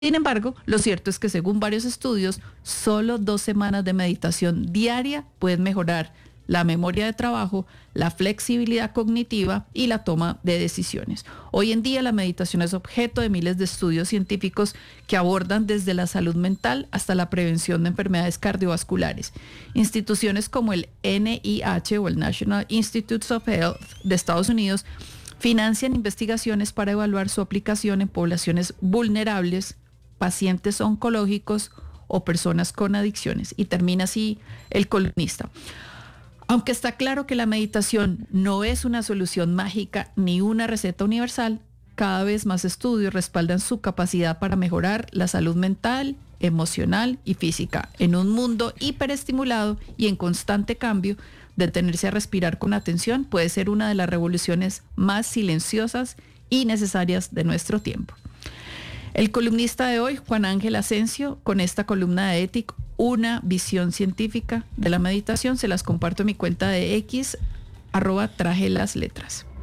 Sin embargo, lo cierto es que según varios estudios, solo 2 semanas de meditación diaria pueden mejorar la memoria de trabajo, la flexibilidad cognitiva y la toma de decisiones. Hoy en día la meditación es objeto de miles de estudios científicos que abordan desde la salud mental hasta la prevención de enfermedades cardiovasculares. Instituciones como el NIH o el National Institutes of Health de Estados Unidos financian investigaciones para evaluar su aplicación en poblaciones vulnerables, pacientes oncológicos o personas con adicciones. Y termina así el columnista. Aunque está claro que la meditación no es una solución mágica ni una receta universal, cada vez más estudios respaldan su capacidad para mejorar la salud mental, emocional y física. En un mundo hiperestimulado y en constante cambio, detenerse a respirar con atención puede ser una de las revoluciones más silenciosas y necesarias de nuestro tiempo. El columnista de hoy, Juan Ángel Asensio, con esta columna de Ética, una visión científica de la meditación, se las comparto en mi cuenta de X, @trajelasletras.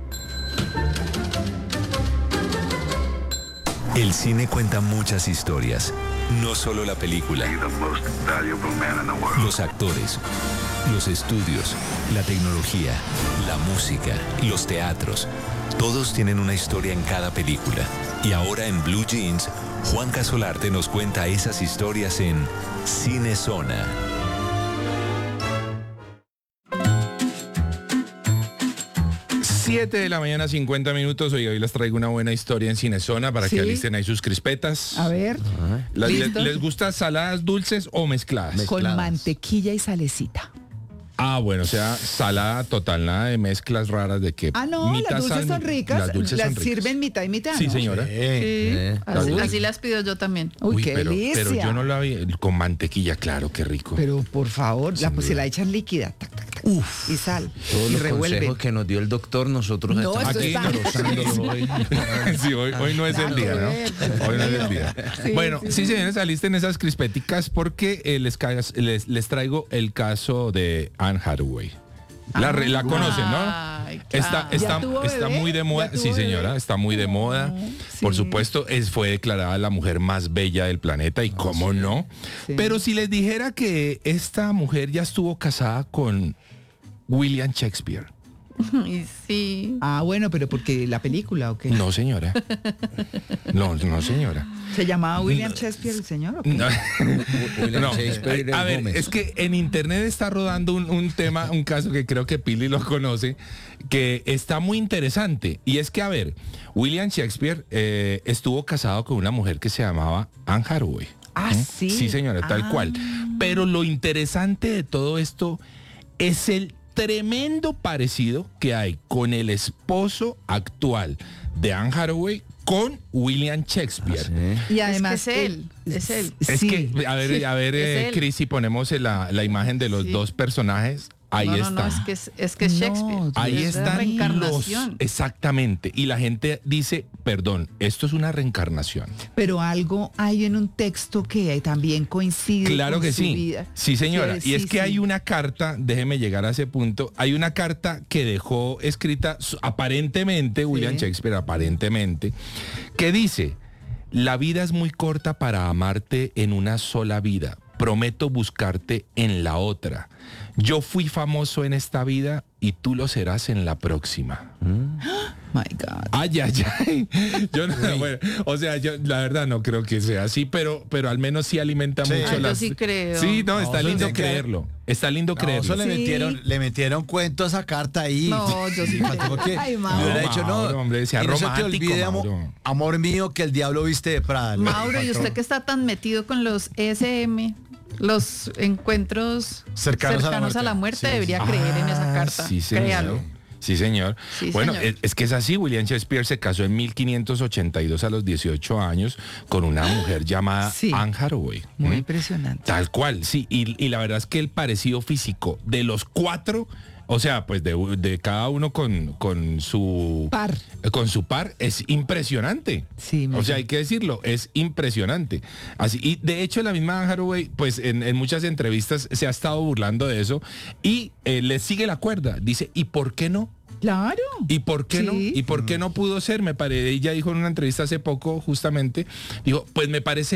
El cine cuenta muchas historias, no solo la película. Los actores, los estudios, la tecnología, la música, los teatros, todos tienen una historia en cada película. Y ahora en Blue Jeans, Juan Casolarte nos cuenta esas historias en Cinezona. Siete de la mañana, 50 minutos. Hoy les traigo una buena historia en Cinezona para que alisten ahí sus crispetas. A ver. ¿Les gusta saladas, dulces o mezcladas? Con mantequilla y salecita. Ah, bueno, o sea, salada total, nada de mezclas raras de que... Ah, no, las dulces son ricas. Las dulces son ricas. Sirven mitad y mitad, Sí, ¿no? señora. Así las pido yo también. Uy, qué pero delicia. yo no la vi con mantequilla, claro, qué rico. Pero por favor, Sin pues se duda. la echan líquida. Tac, tac, tac, y sal. Todos y los revuelve. consejos que nos dio el doctor, nosotros No, estamos eso Aquí está- desglosándolo hoy. Sí, hoy no es el día, ¿no? Hoy no es el día. Sí, Bueno, sí, sí, señores, alisten esas crispeticas porque les traigo el caso de Anne Hathaway. La conocen, ¿no? Ay, claro. ¿Ya tuvo Está bebé? muy de moda. ¿Ya tuvo Sí, señora, bebé? está muy de moda. Sí. Por supuesto, fue declarada la mujer más bella del planeta y cómo no. Sí. Pero si les dijera que esta mujer ya estuvo casada con William Shakespeare. Y sí. Ah, bueno, pero porque la película, ¿o qué? No, señora. No, señora. ¿Se llamaba William Shakespeare el señor, o qué? No. William No, Shakespeare a ver, Gómez. es que en internet está rodando un tema, un caso que creo que Pili lo conoce, que está muy interesante. Y es que, a ver, William Shakespeare estuvo casado con una mujer que se llamaba Anne Hathaway. Ah, sí. Sí, señora, tal Ah. cual. Pero lo interesante de todo esto es el tremendo parecido que hay con el esposo actual de Anne Hathaway con William Shakespeare. Y además es él. Es él. Es Sí. que, a ver, Es él. Cris, si ponemos la imagen de los Sí. dos personajes, ahí no, está. No, es que es No, Shakespeare. Ahí es la están reencarnación. exactamente. Y la gente dice, perdón, esto es una reencarnación. Pero algo hay en un texto que también coincide Claro con que su sí. vida. Sí, señora. Sí, Y es sí, que sí. hay una carta, déjeme llegar a ese punto, hay una carta que dejó escrita aparentemente, William Shakespeare, aparentemente, que dice, la vida es muy corta para amarte en una sola vida. Prometo buscarte en la otra. Yo fui famoso en esta vida y tú lo serás en la próxima. My God. Ay. Yo no, bueno, o sea, yo la verdad no creo que sea así, pero al menos sí alimenta mucho Ay, yo las... sí creo. Sí, no, No, está eso lindo tiene que- creerlo. Está lindo No, creerlo. eso Sí. le metieron cuento a esa carta ahí. No, yo sí Faltó creo. que Ay, le Mauro. hubiera dicho, Mauro, no, hombre, sea y no se te romántico, olvide, Mauro. amor mío, que el diablo viste de Prada. Le Mauro, y faltó. usted que está tan metido con los ESM, los encuentros Cercanos a la muerte, muerte. Sí, debería creer en esa carta. Sí, señor. Créalo. Sí, señor. Sí, Bueno, señor. es que es así. William Shakespeare se casó en 1582 a los 18 años con una mujer llamada Sí. Anne Hathaway. Muy ¿Mm? impresionante. Tal cual, sí. Y la verdad es que el parecido físico de los cuatro, o sea, pues de cada uno con su Par. con su par, es impresionante. Sí, O sea, hay que decirlo, es impresionante. Así, y de hecho la misma Anne Hathaway, pues en muchas entrevistas se ha estado burlando de eso y le sigue la cuerda. Dice, ¿y por qué no? Claro. ¿Y por qué no? Sí. ¿Y por qué no pudo ser? Me parece, ella dijo en una entrevista hace poco, justamente, dijo, pues me parece